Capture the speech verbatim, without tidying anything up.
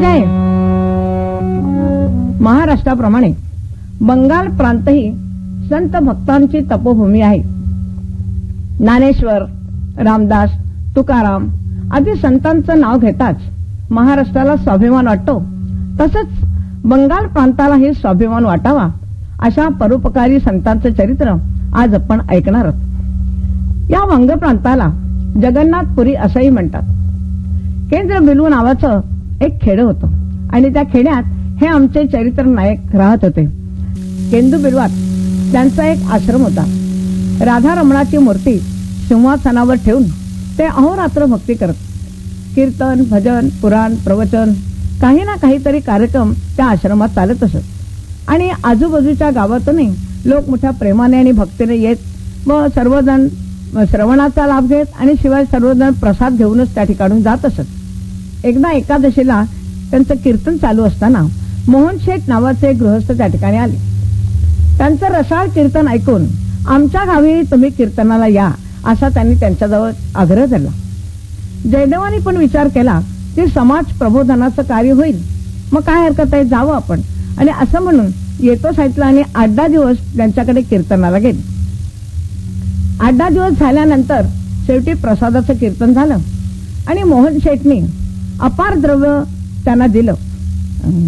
म्हणजे महाराष्ट्राप्रमाणे बंगाल प्रांतही संत भक्तांची तपोभूमी आहे. ज्ञानेश्वर, रामदास, तुकाराम आदी संतांचं नाव घेताच महाराष्ट्राला स्वाभिमान वाटतो. तसंच बंगाल प्रांतालाही स्वाभिमान वाटावा अशा परोपकारी संतांचं चरित्र आज आपण ऐकणार आहोत. या वंग प्रांताला जगन्नाथपुरी असंही म्हणतात. केंद्रबिलू नावाचं एक खेडं होतं आणि त्या खेड्यात हे आमचे चरित्र नायक राहत होते. केंदुबिलवात त्यांचा एक आश्रम होता. राधा रमणाची मूर्ती सिंहासनावर ठेवून ते अहोरात्र भक्ती करत. कीर्तन, भजन, पुराण, प्रवचन काही ना काहीतरी कार्यक्रम त्या आश्रमात चालत असत आणि आजूबाजूच्या गावातूनही लोक मोठ्या प्रेमाने आणि भक्तीने येत व सर्वजण श्रवणाचा लाभ घेत आणि शिवाय सर्वजण प्रसाद घेऊनच त्या ठिकाणून जात असत. एकदा एकादशीला त्यांचं कीर्तन चालू असताना मोहन शेठ नावाचे गृहस्थ त्या ठिकाणी आले. त्यांचं रसाळ कीर्तन ऐकून आमच्या गावी तुम्ही कीर्तनाला या असा त्यांनी त्यांच्याजवळ आग्रह धरला. जयदेवानी पण विचार केला की समाज प्रबोधनाचं कार्य होईल, मग काय हरकत आहे, जावं आपण, आणि असं म्हणून येतो सांगितलं आणि आठ दहा दिवस त्यांच्याकडे कीर्तनाला गेले. आठ दहा दिवस झाल्यानंतर शेवटी प्रसादाचं कीर्तन झालं आणि मोहन शेठनी अपार द्रव्य त्यांना दिलं